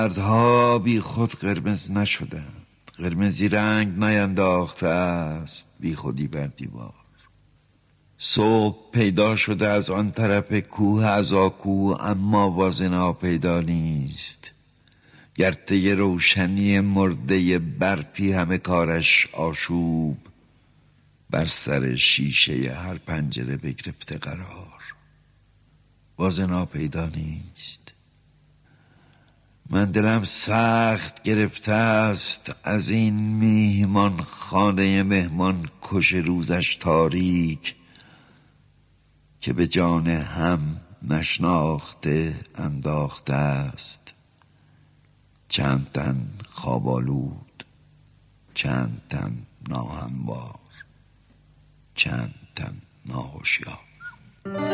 مردها بی خود قرمز نشدند، قرمزی رنگ نینداخته است بی خودی بر دیوار. صبح پیدا شده از آن طرف کوه عزاکو، اما باز ناپیدا نیست. گرته روشنی مرده برفی همه کارش آشوب، بر سر شیشه هر پنجره بگرفته قرار. باز ناپیدا نیست. من دلم سخت گرفته است از این میهمان خانه مهمان کش روزش تاریک، که به جان هم نشناخته انداخته است. چند تن خواب آلود، چند تن ناهموار، چند تن ناهوشیار.